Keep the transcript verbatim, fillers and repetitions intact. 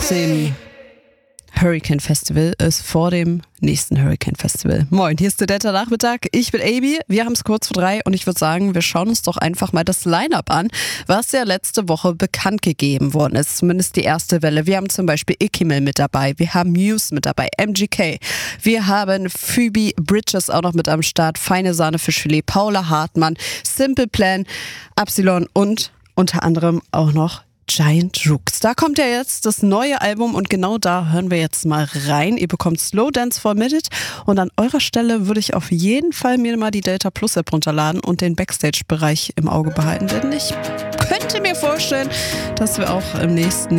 dem Hurricane Festival ist vor dem nächsten Hurricane Festival. Moin, hier ist der Delta Nachmittag. Ich bin Abi, wir haben es kurz vor drei und ich würde sagen, wir schauen uns doch einfach mal das Line-Up an, was ja letzte Woche bekannt gegeben worden ist. Zumindest die erste Welle. Wir haben zum Beispiel Ikimel mit dabei, wir haben Muse mit dabei, M G K, wir haben Phoebe Bridges auch noch mit am Start, Feine Sahne Fischfilet, Paula Hartmann, Simple Plan, Absilon und unter anderem auch noch Giant Rooks. Da kommt ja jetzt das neue Album und genau da hören wir jetzt mal rein. Ihr bekommt Slow Dance for a Minute und an eurer Stelle würde ich auf jeden Fall mir mal die Delta Plus App runterladen und den Backstage-Bereich im Auge behalten, denn ich könnte mir vorstellen, dass wir auch im nächsten